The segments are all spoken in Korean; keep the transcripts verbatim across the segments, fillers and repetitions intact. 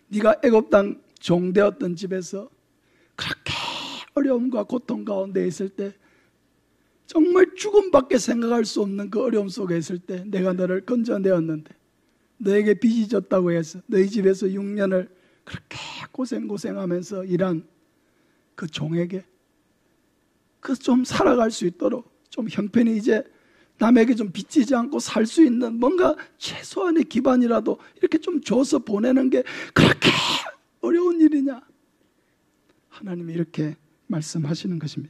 네가 애굽 땅 종되었던 집에서 그렇게 어려움과 고통 가운데 있을 때, 정말 죽음밖에 생각할 수 없는 그 어려움 속에 있을 때 내가 너를 건져내었는데, 너에게 빚이 졌다고 해서 너희 집에서 육 년을 그렇게 고생고생하면서 일한 그 종에게 그 좀 살아갈 수 있도록 좀 형편이 이제 남에게 좀 빚지지 않고 살 수 있는 뭔가 최소한의 기반이라도 이렇게 좀 줘서 보내는 게 그렇게 어려운 일이냐? 하나님이 이렇게 말씀하시는 것입니다.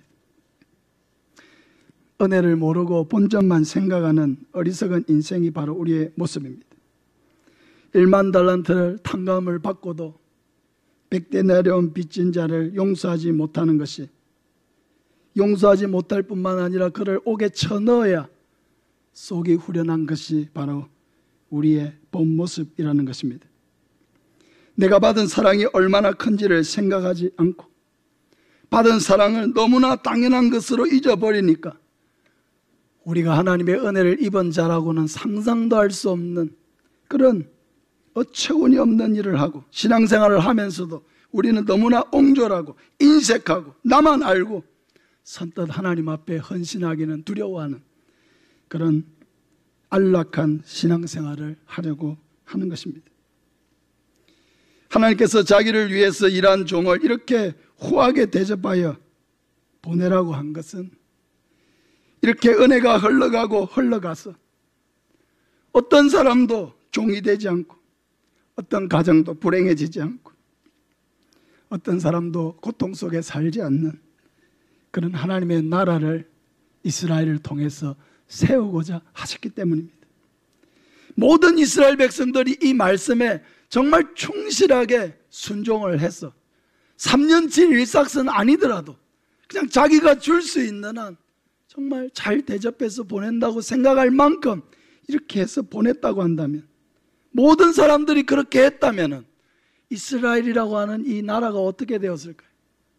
은혜를 모르고 본전만 생각하는 어리석은 인생이 바로 우리의 모습입니다. 일만 달란트를 탕감을 받고도 백대 내려온 빚진 자를 용서하지 못하는 것이, 용서하지 못할 뿐만 아니라 그를 옥에 쳐넣어야 속이 후련한 것이 바로 우리의 본 모습이라는 것입니다. 내가 받은 사랑이 얼마나 큰지를 생각하지 않고 받은 사랑을 너무나 당연한 것으로 잊어버리니까 우리가 하나님의 은혜를 입은 자라고는 상상도 할 수 없는 그런 어처구니 없는 일을 하고, 신앙생활을 하면서도 우리는 너무나 옹졸하고 인색하고 나만 알고 선뜻 하나님 앞에 헌신하기는 두려워하는 그런 안락한 신앙생활을 하려고 하는 것입니다. 하나님께서 자기를 위해서 일한 종을 이렇게 후하게 대접하여 보내라고 한 것은, 이렇게 은혜가 흘러가고 흘러가서 어떤 사람도 종이 되지 않고, 어떤 가정도 불행해지지 않고, 어떤 사람도 고통 속에 살지 않는 그런 하나님의 나라를 이스라엘을 통해서 세우고자 하셨기 때문입니다. 모든 이스라엘 백성들이 이 말씀에 정말 충실하게 순종을 해서 삼 년치 일삭은 아니더라도 그냥 자기가 줄 수 있는 한 정말 잘 대접해서 보낸다고 생각할 만큼 이렇게 해서 보냈다고 한다면, 모든 사람들이 그렇게 했다면 이스라엘이라고 하는 이 나라가 어떻게 되었을까요?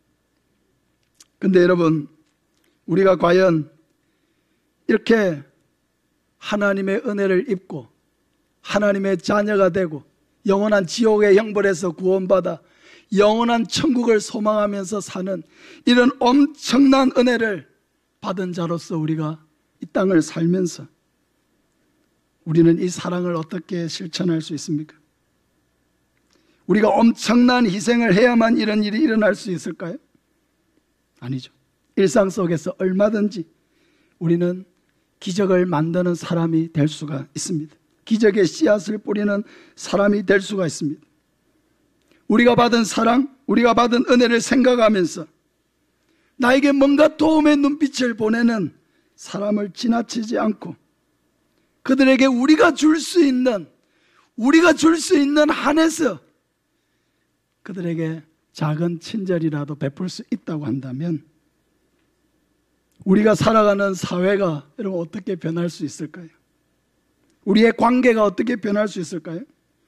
근데 여러분, 우리가 과연 이렇게 하나님의 은혜를 입고 하나님의 자녀가 되고 영원한 지옥의 형벌에서 구원받아 영원한 천국을 소망하면서 사는 이런 엄청난 은혜를 받은 자로서 우리가 이 땅을 살면서 우리는 이 사랑을 어떻게 실천할 수 있습니까? 우리가 엄청난 희생을 해야만 이런 일이 일어날 수 있을까요? 아니죠. 일상 속에서 얼마든지 우리는 기적을 만드는 사람이 될 수가 있습니다. 기적의 씨앗을 뿌리는 사람이 될 수가 있습니다. 우리가 받은 사랑, 우리가 받은 은혜를 생각하면서 나에게 뭔가 도움의 눈빛을 보내는 사람을 지나치지 않고 그들에게 우리가 줄 수 있는, 우리가 줄 수 있는 한에서 그들에게 작은 친절이라도 베풀 수 있다고 한다면 우리가 살아가는 사회가 여러분 어떻게 변할 수 있을까요? 우리의 관계가 어떻게 변할 수 있을까요?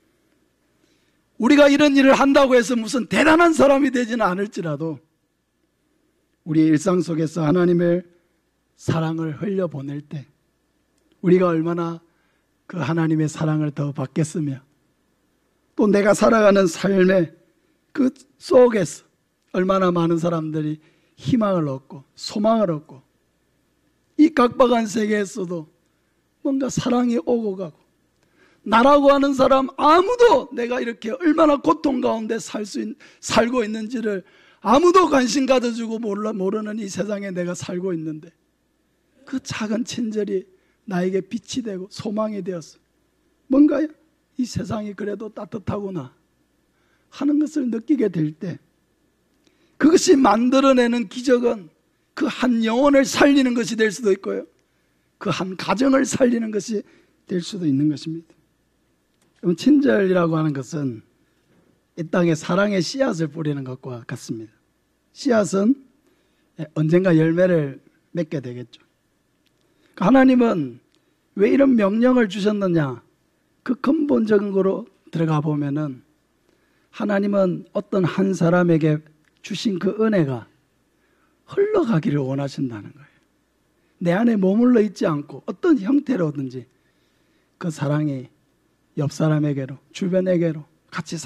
우리가 이런 일을 한다고 해서 무슨 대단한 사람이 되지는 않을지라도 우리의 일상 속에서 하나님의 사랑을 흘려보낼 때 우리가 얼마나 그 하나님의 사랑을 더 받겠으며, 또 내가 살아가는 삶의 그 속에서 얼마나 많은 사람들이 희망을 얻고 소망을 얻고 이 각박한 세계에서도 뭔가 사랑이 오고 가고, 나라고 하는 사람 아무도 내가 이렇게 얼마나 고통 가운데 살 수 있, 살고 있는지를 아무도 관심 가져주고 몰라, 모르는 이 세상에 내가 살고 있는데 그 작은 친절이 나에게 빛이 되고 소망이 되었어. 뭔가 이 세상이 그래도 따뜻하구나 하는 것을 느끼게 될 때 그것이 만들어내는 기적은 그 한 영혼을 살리는 것이 될 수도 있고요, 그 한 가정을 살리는 것이 될 수도 있는 것입니다. 그럼 친절이라고 하는 것은 이 땅에 사랑의 씨앗을 뿌리는 것과 같습니다. 씨앗은 언젠가 열매를 맺게 되겠죠. 하나님은 왜 이런 명령을 주셨느냐, 그 근본적인 거로 들어가 보면은 하나님은 어떤 한 사람에게 주신 그 은혜가 흘러가기를 원하신다는 거예요. 내 안에 머물러 있지 않고 어떤 형태로든지 그 사랑이 옆 사람에게로, 주변에게로 같이